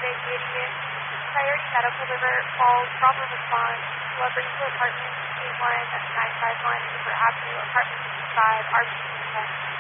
United 88. Priority medical liver call, proper response. Delivery to apartment 21951, Cooper Avenue, apartment 55, RBC 10.